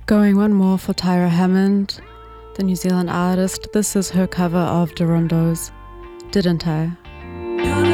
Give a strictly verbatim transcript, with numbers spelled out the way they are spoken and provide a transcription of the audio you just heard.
Going one more for Tyra Hammond, the New Zealand artist. This is her cover of Dorundo's Didn't I?